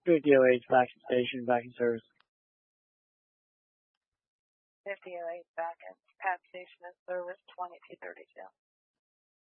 5008 back in station, back in service. 5008 back in PAT station in service 2232.